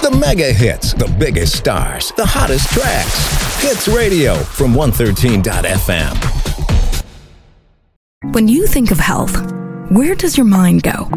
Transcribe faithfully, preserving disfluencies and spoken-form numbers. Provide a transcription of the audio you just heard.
The mega hits, the biggest stars, the hottest tracks. Hits Radio from one thirteen dot f m. When you think of health, where does your mind go?